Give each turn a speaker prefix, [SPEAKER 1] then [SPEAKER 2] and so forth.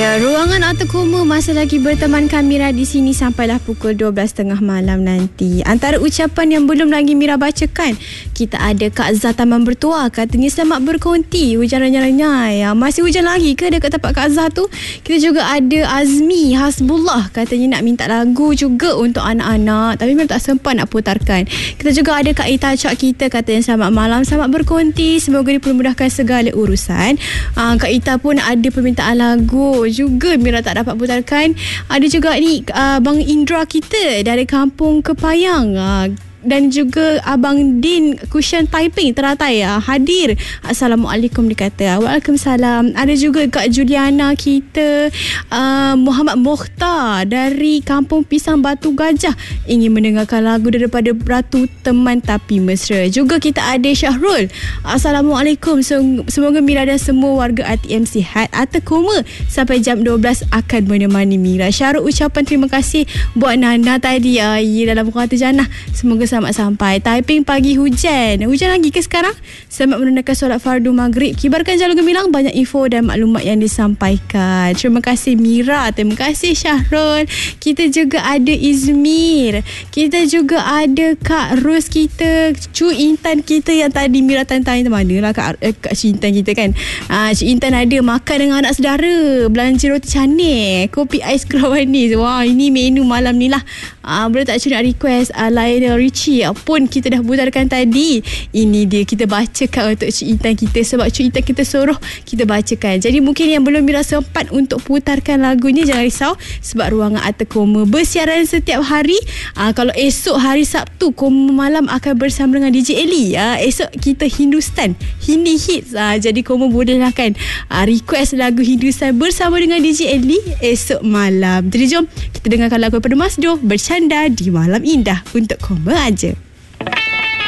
[SPEAKER 1] Ya, ruangan atau koma masih lagi bertemankan Mira di sini sampailah pukul 12.30 malam nanti. Antara ucapan yang belum lagi Mira bacakan, kita ada Kak Zah Taman Bertuah, katanya selamat berkonti, hujan renyai-renyai. Masih hujan lagi ke dekat tempat Kak Zah tu? Kita juga ada Azmi Hasbullah, katanya nak minta lagu juga untuk anak-anak, tapi memang tak sempat nak putarkan. Kita juga ada Kak Ita Cak kita, katanya selamat malam, selamat berkonti, semoga dipermudahkan segala urusan. Kak Ita pun ada permintaan lagu juga Mira tak dapat putarkan. Ada juga ni Abang Indra kita dari Kampung Kepayang, dan juga Abang Din Kushan Taiping teratai hadir. Assalamualaikum dikata. Waalaikumsalam. Ada juga Kak Juliana kita, Muhammad Mokhtar dari Kampung Pisang Batu Gajah, ingin mendengarkan lagu daripada Ratu Teman Tapi Mesra. Juga kita ada Syahrul. Assalamualaikum. Semoga Mira dan semua warga ATM sihat atau koma sampai jam 12 akan menemani Mira. Syahrul ucapan terima kasih buat Nana tadi dalam kata Jannah. Semoga selamat sampai. Taiping pagi hujan lagi ke sekarang? Selamat menunaikan solat fardu maghrib. Kibarkan jalur gemilang, banyak info dan maklumat yang disampaikan. Terima kasih Mira, terima kasih Syahrul. Kita juga ada Izmir, kita juga ada Kak Ros kita, Cu Intan kita yang tadi Mira tanya mana lah Kak Cu Intan kita kan. Cu Intan ada makan dengan anak saudara, belanja roti canai, kopi ais krim manis. Wah, ini menu malam ni lah. Boleh tak Cu nak request Lionel Richie pun kita dah putarkan tadi. Ini dia kita bacakan untuk Cik Intan kita, sebab Cik Intan kita suruh kita bacakan. Jadi mungkin yang belum Mira sempat untuk putarkan lagunya, jangan risau, sebab ruangan Atau Koma bersiaran setiap hari. Kalau esok hari Sabtu Koma Malam akan bersama dengan DJ Eli. Esok kita Hindustan, Hindi Hits. Jadi Koma bolehlah kan request lagu Hindustan bersama dengan DJ Eli esok malam. Jadi jom kita dengarkan lagu daripada Mas Do, Bercanda di Malam Indah untuk Koma aja.